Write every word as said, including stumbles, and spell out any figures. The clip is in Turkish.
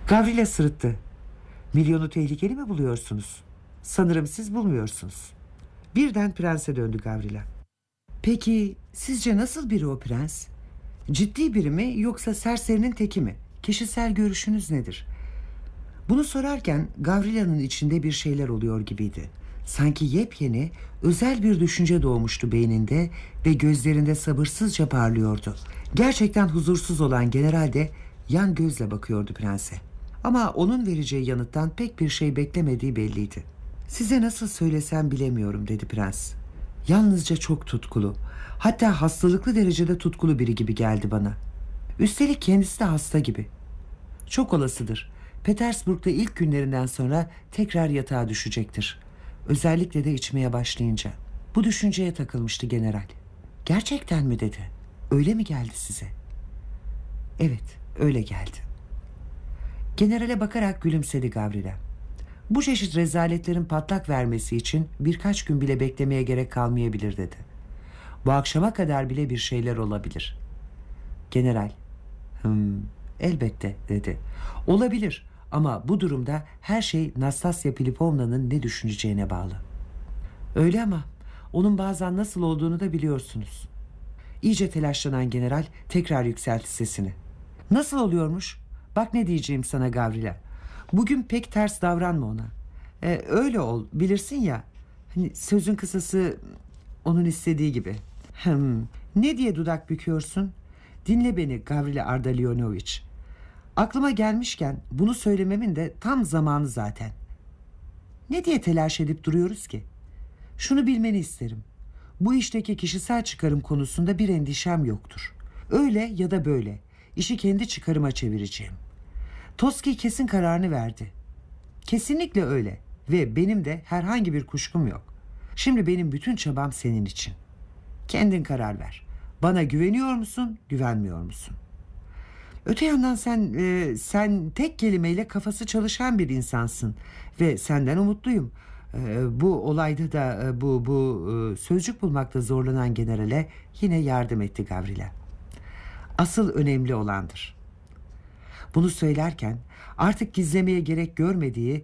Gavrila sırıttı. Milyonu tehlikeli mi buluyorsunuz? Sanırım siz bulmuyorsunuz. Birden prense döndü Gavrila. Peki sizce nasıl biri o prens? Ciddi biri mi yoksa serserinin teki mi? Kişisel görüşünüz nedir? Bunu sorarken Gavrila'nın içinde bir şeyler oluyor gibiydi. Sanki yepyeni, özel bir düşünce doğmuştu beyninde ve gözlerinde sabırsızca parlıyordu. Gerçekten huzursuz olan general de yan gözle bakıyordu prense. Ama onun vereceği yanıttan pek bir şey beklemediği belliydi. "Size nasıl söylesem bilemiyorum," dedi prens. "Yalnızca çok tutkulu, hatta hastalıklı derecede tutkulu biri gibi geldi bana. Üstelik kendisi de hasta gibi. Çok olasıdır Petersburg'da ilk günlerinden sonra tekrar yatağa düşecektir. Özellikle de içmeye başlayınca." Bu düşünceye takılmıştı general. "Gerçekten mi?" dedi. "Öyle mi geldi size?" "Evet, öyle geldi." Generale bakarak gülümsedi Gavrila. "Bu çeşit rezaletlerin patlak vermesi için birkaç gün bile beklemeye gerek kalmayabilir," dedi. "Bu akşama kadar bile bir şeyler olabilir." General, "Hım, elbette," dedi. "Olabilir ama bu durumda her şey Nastasya Filipovna'nın ne düşüneceğine bağlı." "Öyle ama onun bazen nasıl olduğunu da biliyorsunuz." İyice telaşlanan general tekrar yükseltti sesini. "Nasıl oluyormuş? Bak ne diyeceğim sana Gavrila. Bugün pek ters davranma ona. Ee, öyle ol, bilirsin ya. Hani sözün kısası, onun istediği gibi." "Hım, ne diye dudak büküyorsun? Dinle beni Gavrila Ardalionovich. Aklıma gelmişken bunu söylememin de tam zamanı zaten. Ne diye telaş edip duruyoruz ki? Şunu bilmeni isterim. Bu işteki kişisel çıkarım konusunda bir endişem yoktur. Öyle ya da böyle işi kendi çıkarıma çevireceğim. Toski kesin kararını verdi. Kesinlikle öyle ve benim de herhangi bir kuşkum yok. Şimdi benim bütün çabam senin için. Kendin karar ver. Bana güveniyor musun, güvenmiyor musun? Öte yandan sen e, sen tek kelimeyle kafası çalışan bir insansın ve senden umutluyum." E, bu olayda da e, bu bu e, sözcük bulmakta zorlanan generale yine yardım etti Gavrila. "Asıl önemli olandır." Bunu söylerken artık gizlemeye gerek görmediği